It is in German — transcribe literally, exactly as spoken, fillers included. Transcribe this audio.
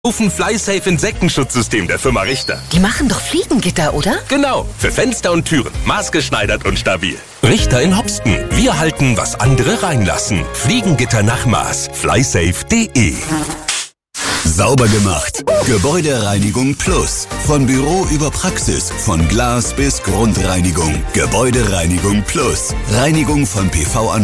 Rufen FlySafe Insektenschutzsystem der Firma Richter. Die machen doch Fliegengitter, oder? Genau, für Fenster und Türen. Maßgeschneidert und stabil. Richter in Hopsten. Wir halten, was andere reinlassen. Fliegengitter nach Maß. flysafe punkt de. Sauber gemacht. Gebäudereinigung Plus. Von Büro über Praxis, von Glas bis Grundreinigung. Gebäudereinigung Plus. Reinigung von P V-Anlagen.